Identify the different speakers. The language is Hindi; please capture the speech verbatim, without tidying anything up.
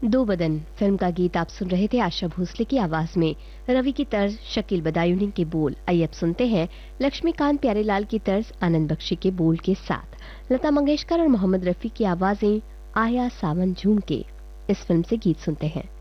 Speaker 1: दो बदन फिल्म का गीत आप सुन रहे थे आशा भोसले की आवाज में, रवि की तर्ज, शकील बदायूनी के बोल। आइए अब सुनते हैं लक्ष्मीकांत प्यारेलाल की तर्ज, आनंद बख्शी के बोल के साथ लता मंगेशकर और मोहम्मद रफी की आवाजें आया सावन झूम के इस फिल्म से गीत सुनते हैं।